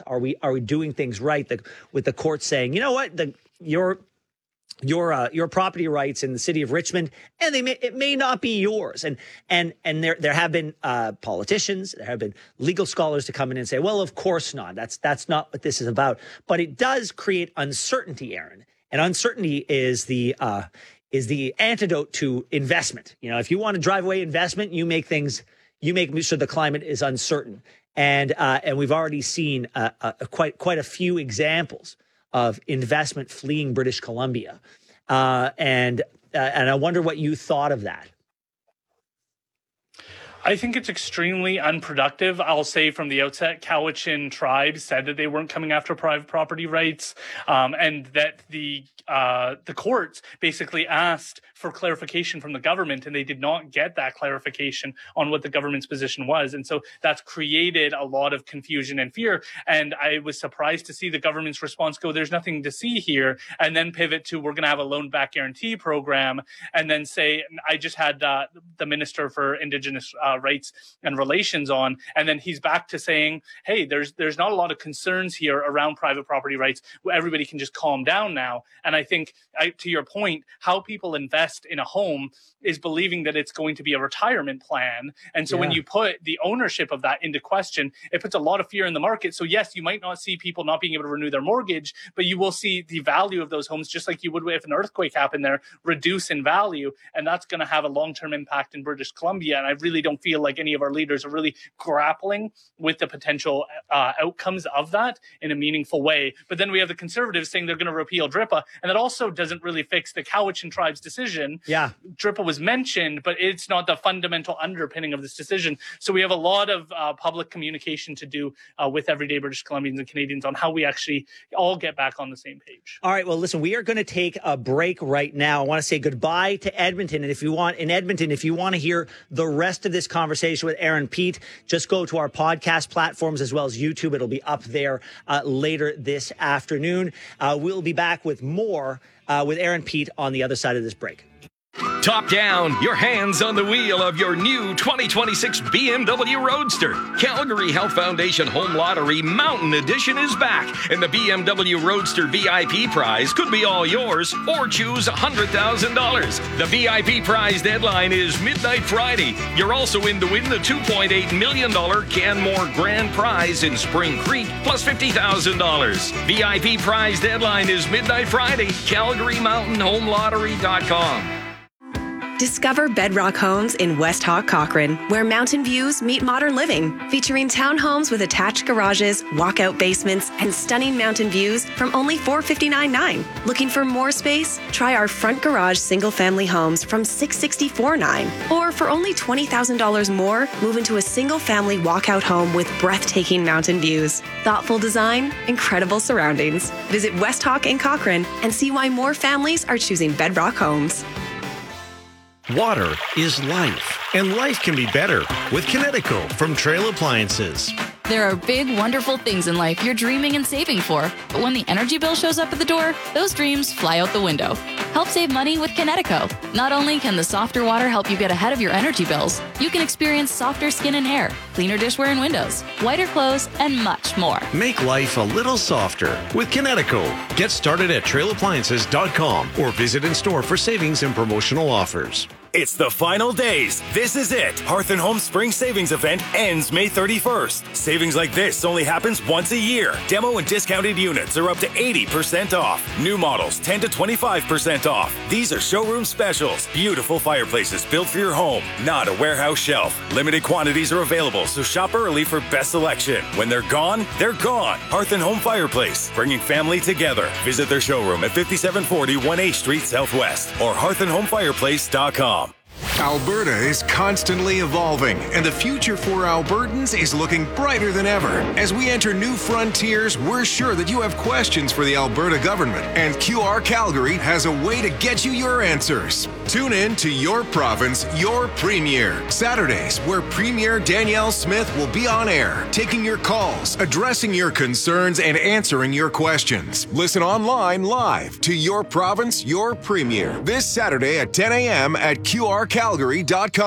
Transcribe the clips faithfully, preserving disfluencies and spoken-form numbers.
Are we are we doing things right? The, with the court saying, you know what, the your your uh, your property rights in the city of Richmond, and they may, it may not be yours. And and and there there have been uh, politicians, there have been legal scholars to come in and say, well, of course not. That's that's not what this is about. But it does create uncertainty, Aaron, and uncertainty is the uh, is the antidote to investment. You know, if you want to drive away investment, you make things you make sure the climate is uncertain. And uh, and we've already seen uh, uh, quite quite a few examples of investment fleeing British Columbia. Uh, and uh, and I wonder what you thought of that. I think it's extremely unproductive. I'll say from the outset, Cowichan Tribe said that they weren't coming after private property rights, um, and that the uh, the courts basically asked for clarification from the government, and they did not get that clarification on what the government's position was. And so that's created a lot of confusion and fear. And I was surprised to see the government's response go, there's nothing to see here, and then pivot to, we're going to have a loan back guarantee program, and then say, I just had uh, the Minister for Indigenous uh, Rights and Relations on, and then he's back to saying, hey, there's there's not a lot of concerns here around private property rights. Everybody can just calm down now. And I think, I, to your point, how people invest in a home is believing that it's going to be a retirement plan. And so yeah. when you put the ownership of that into question, it puts a lot of fear in the market. So yes, you might not see people not being able to renew their mortgage, but you will see the value of those homes, just like you would if an earthquake happened there, reduce in value. And that's going to have a long-term impact in British Columbia. And I really don't feel like any of our leaders are really grappling with the potential uh, outcomes of that in a meaningful way. But then we have the Conservatives saying they're going to repeal D R I P A. And that also doesn't really fix the Cowichan Tribe's decision. Yeah. D R I P A was mentioned, but it's not the fundamental underpinning of this decision. So we have a lot of uh, public communication to do uh, with everyday British Columbians and Canadians on how we actually all get back on the same page. All right. Well, listen, we are going to take a break right now. I want to say goodbye to Edmonton. And if you want, in Edmonton, if you want to hear the rest of this conversation with Aaron Peat, just go to our podcast platforms as well as YouTube. It'll be up there uh, later this afternoon. Uh, we'll be back with more uh, with Aaron Peat on the other side of this break. Top down, your hands on the wheel of your new twenty twenty-six B M W Roadster. Calgary Health Foundation Home Lottery Mountain Edition is back, and the B M W Roadster V I P prize could be all yours, or choose one hundred thousand dollars. The V I P prize deadline is midnight Friday. You're also in to win the two point eight million dollars Canmore Grand Prize in Spring Creek, plus fifty thousand dollars. V I P prize deadline is midnight Friday. Calgary Mountain Home Lottery dot com. Discover Bedrock Homes in West Hawk, Cochrane, where mountain views meet modern living. Featuring townhomes with attached garages, walkout basements, and stunning mountain views from only four hundred fifty-nine dollars and nine cents. Looking for more space? Try our front garage single-family homes from six hundred sixty-four dollars and nine cents. Or for only twenty thousand dollars more, move into a single-family walkout home with breathtaking mountain views. Thoughtful design, incredible surroundings. Visit West Hawk in Cochrane and see why more families are choosing Bedrock Homes. Water is life, and life can be better with Kinetico from Trail Appliances. There are big, wonderful things in life you're dreaming and saving for, but when the energy bill shows up at the door, those dreams fly out the window. Help save money with Kinetico. Not only can the softer water help you get ahead of your energy bills, you can experience softer skin and hair, cleaner dishware and windows, whiter clothes, and much more. Make life a little softer with Kinetico. Get started at trail appliances dot com or visit in store for savings and promotional offers. It's the final days. This is it. Hearth and Home Spring Savings Event ends May thirty-first. Savings like this only happens once a year. Demo and discounted units are up to eighty percent off. New models ten to twenty-five percent off. These are showroom specials. Beautiful fireplaces built for your home, not a warehouse shelf. Limited quantities are available, so shop early for best selection. When they're gone, they're gone. Hearth and Home Fireplace, bringing family together. Visit their showroom at fifty-seven forty one A Street Southwest or hearth and home fireplace dot com. Alberta is constantly evolving, and the future for Albertans is looking brighter than ever. As we enter new frontiers, we're sure that you have questions for the Alberta government, and Q R Calgary has a way to get you your answers. Tune in to Your Province, Your Premier, Saturdays, where Premier Danielle Smith will be on air, taking your calls, addressing your concerns, and answering your questions. Listen online live to Your Province, Your Premier, this Saturday at ten a.m. at Q R Calgary dot com.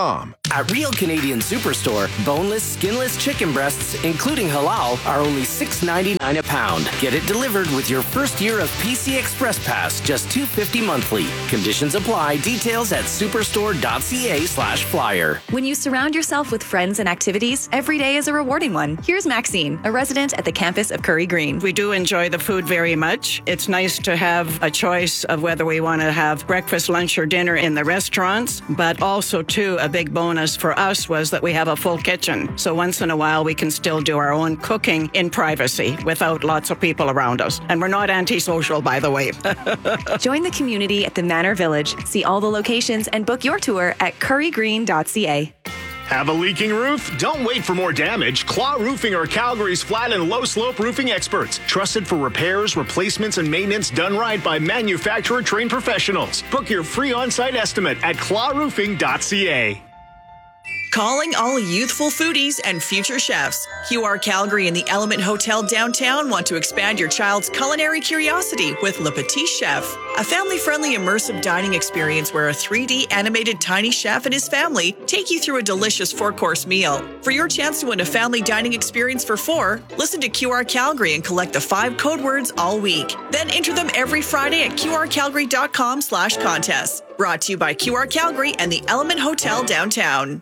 At Real Canadian Superstore, boneless, skinless chicken breasts, including halal, are only six ninety-nine a pound. Get it delivered with your first year of P C Express Pass, just two fifty monthly. Conditions apply. Details at superstore.ca slash flyer. When you surround yourself with friends and activities, every day is a rewarding one. Here's Maxine, a resident at the campus of Curry Green. We do enjoy the food very much. It's nice to have a choice of whether we want to have breakfast, lunch, or dinner in the restaurants, but also, too, a big bonus for us was that we have a full kitchen. So once in a while, we can still do our own cooking in privacy without lots of people around us. And we're not antisocial, by the way. Join the community at the Manor Village. See all the locations and book your tour at curry green dot c a. Have a leaking roof? Don't wait for more damage. Claw Roofing are Calgary's flat and low slope roofing experts. Trusted for repairs, replacements, and maintenance done right by manufacturer trained professionals. Book your free on-site estimate at claw roofing dot c a. Calling all youthful foodies and future chefs. Q R Calgary and the Element Hotel downtown want to expand your child's culinary curiosity with Le Petit Chef, a family-friendly immersive dining experience where a three D animated tiny chef and his family take you through a delicious four-course meal. For your chance to win a family dining experience for four, listen to Q R Calgary and collect the five code words all week. Then enter them every Friday at q r calgary dot com slash contest. Brought to you by Q R Calgary and the Element Hotel downtown.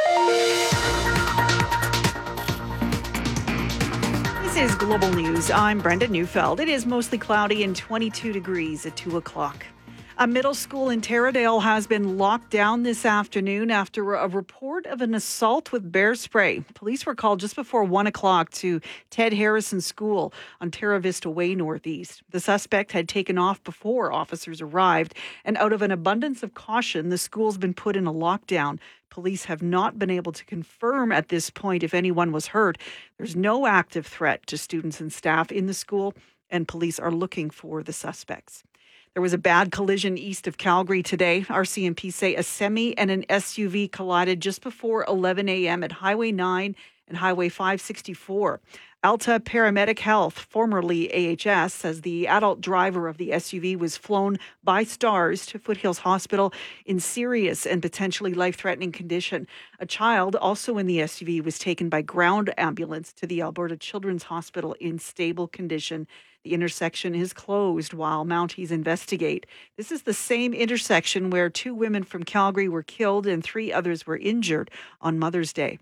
This is Global News. I'm Brenda Neufeld. It is mostly cloudy and twenty-two degrees at two o'clock. A middle school in Taradale has been locked down this afternoon after a report of an assault with bear spray. Police were called just before one o'clock to Ted Harrison School on Terra Vista Way Northeast. The suspect had taken off before officers arrived, and out of an abundance of caution, the school's been put in a lockdown. Police have not been able to confirm at this point if anyone was hurt. There's no active threat to students and staff in the school, and police are looking for the suspects. There was a bad collision east of Calgary today. R C M P say a semi and an S U V collided just before eleven a.m. at Highway nine and Highway five sixty-four. Alta Paramedic Health, formerly A H S, says the adult driver of the S U V was flown by Stars to Foothills Hospital in serious and potentially life-threatening condition. A child, also in the S U V, was taken by ground ambulance to the Alberta Children's Hospital in stable condition. The intersection is closed while Mounties investigate. This is the same intersection where two women from Calgary were killed and three others were injured on Mother's Day.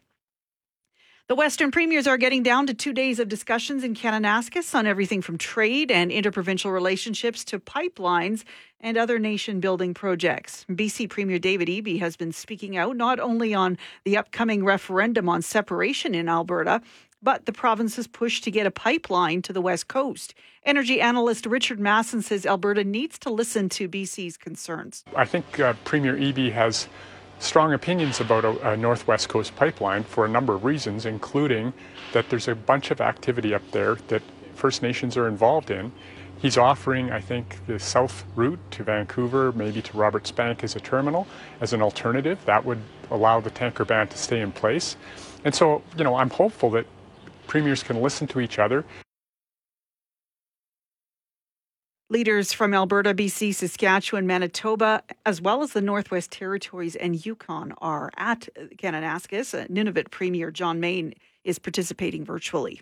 The Western Premiers are getting down to two days of discussions in Kananaskis on everything from trade and interprovincial relationships to pipelines and other nation-building projects. B C Premier David Eby has been speaking out not only on the upcoming referendum on separation in Alberta, but the province's push to get a pipeline to the West Coast. Energy analyst Richard Masson says Alberta needs to listen to B C's concerns. I think uh, Premier Eby has strong opinions about a, a Northwest Coast pipeline for a number of reasons, including that there's a bunch of activity up there that First Nations are involved in. He's offering, I think, the south route to Vancouver, maybe to Roberts Bank as a terminal, as an alternative. That would allow the tanker ban to stay in place. And so, you know, I'm hopeful that premiers can listen to each other. Leaders from Alberta, B C, Saskatchewan, Manitoba, as well as the Northwest Territories and Yukon are at Kananaskis. Nunavut Premier John Mayne is participating virtually.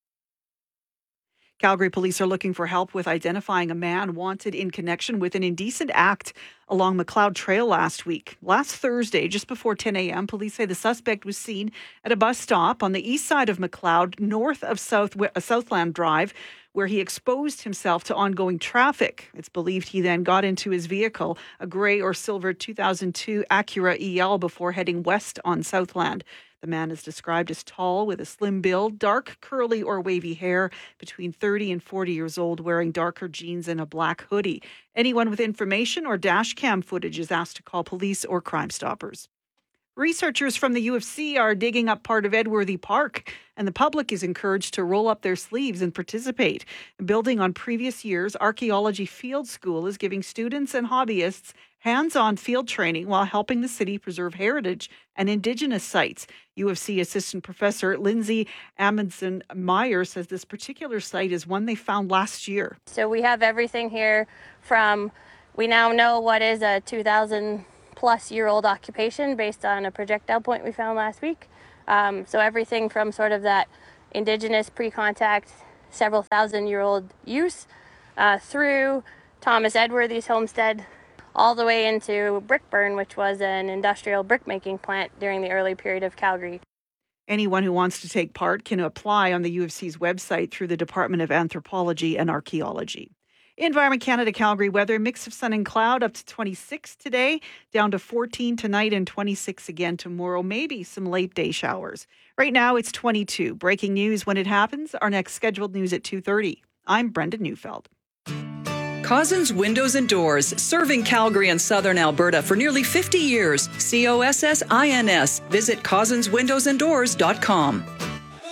Calgary police are looking for help with identifying a man wanted in connection with an indecent act along Macleod Trail last week. Last Thursday, just before ten a.m., police say the suspect was seen at a bus stop on the east side of Macleod, north of South Southland Drive, where he exposed himself to ongoing traffic. It's believed he then got into his vehicle, a gray or silver two thousand two Acura E L, before heading west on Southland. The man is described as tall with a slim build, dark, curly or wavy hair, between thirty and forty years old, wearing darker jeans and a black hoodie. Anyone with information or dash cam footage is asked to call police or Crime Stoppers. Researchers from the U of C are digging up part of Edworthy Park, and the public is encouraged to roll up their sleeves and participate. Building on previous years, Archaeology Field School is giving students and hobbyists hands-on field training while helping the city preserve heritage and Indigenous sites. U of C Assistant Professor Lindsay Amundsen-Meyer says this particular site is one they found last year. So we have everything here from, we now know what is a two thousand plus year old occupation based on a projectile point we found last week. Um, so everything from sort of that indigenous pre-contact, several thousand year old use uh, through Thomas Edworthy's homestead, all the way into Brickburn, which was an industrial brick-making plant during the early period of Calgary. Anyone who wants to take part can apply on the U of C's website through the Department of Anthropology and Archaeology. Environment Canada Calgary weather, mix of sun and cloud, up to twenty-six today, down to fourteen tonight and twenty-six again tomorrow, maybe some late day showers. Right now it's twenty-two. Breaking news when it happens. Our next scheduled news at two thirty. I'm Brenda Neufeld. Cozzens Windows and Doors, serving Calgary and Southern Alberta for nearly fifty years. C O S S I N S. Visit cozzens windows and doors dot com.